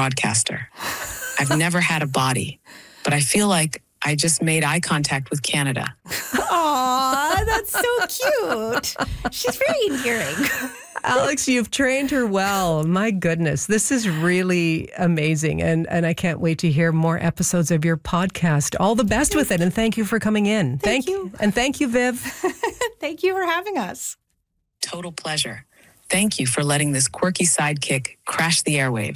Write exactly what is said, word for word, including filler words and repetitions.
broadcaster. I've never had a body, but I feel like I just made eye contact with Canada. Aw, that's so cute. She's very endearing. Alex, you've trained her well. My goodness, this is really amazing. And, and I can't wait to hear more episodes of your podcast. All the best with it. And thank you for coming in. Thank, thank you. And thank you, Viv. Thank you for having us. Total pleasure. Thank you for letting this quirky sidekick crash the airwaves.